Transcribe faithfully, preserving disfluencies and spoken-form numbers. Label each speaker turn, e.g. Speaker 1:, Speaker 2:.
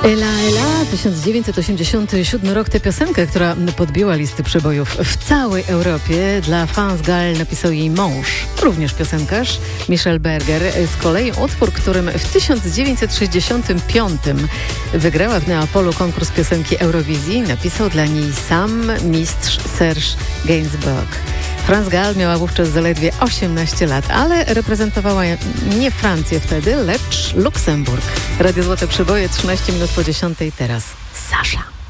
Speaker 1: Ela Ela, tysiąc dziewięćset osiemdziesiąty siódmy rok, tę piosenkę, która podbiła listy przebojów w całej Europie. Dla France Gall napisał jej mąż, również piosenkarz, Michel Berger. Z kolei utwór, którym w tysiąc dziewięćset sześćdziesiątym piątym wygrała w Neapolu konkurs piosenki Eurowizji, napisał dla niej sam mistrz Serge Gainsbourg. France Gall miała wówczas zaledwie osiemnaście lat, ale reprezentowała nie Francję wtedy, lecz Luksemburg. Radio Złote Przyboje, trzynaście minut po dziesiątej, teraz Sasza.